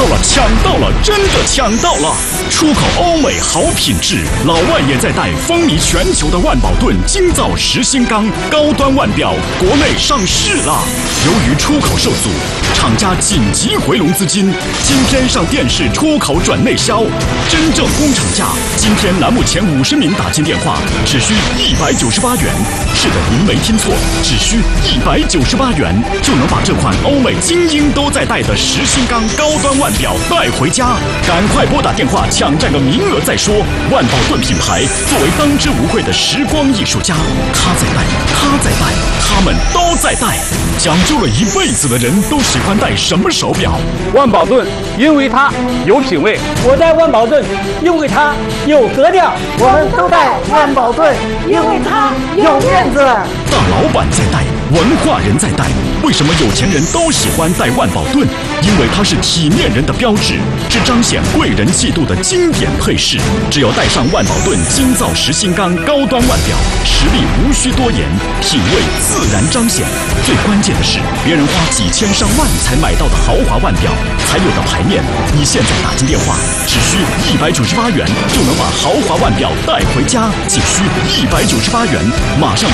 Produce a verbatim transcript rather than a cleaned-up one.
了，抢到了，真的抢到了！出口欧美好品质，老外也在带，风靡全球的万宝顿精造实心钢高端腕表国内上市了。由于出口受阻，厂家紧急回笼资金，今天上电视出口转内销，真正工厂价，今天栏目前五十名打进电话，只需一百九十八元。是的，您没听错，只需一百九十八元就能把这款欧美精英都在戴的实心钢高端腕表带回家。赶快拨打电话抢占个名额再说。万宝顿品牌作为当之无愧的时光艺术家，他在戴，他在戴，他们都在戴。讲究了一辈子的人都喜欢戴什么手表？ 万宝顿，因为它有品位。 我戴万宝顿，因为它有格调。 我们都戴万宝顿，因为它有面子。 大老板在戴，文化人在戴。为什么有钱人都喜欢戴万宝顿？因为它是体面人的标志，是彰显贵人气度的经典配饰。只要戴上万宝顿精造实心钢高端腕表，实力无需多言，品味自然彰显。最关键的是，别人花几千上万才买到的豪华腕表才有的牌面。你现在打进电话，只需一百九十八元就能把豪华腕表带回家，仅需一百九十八元，马上。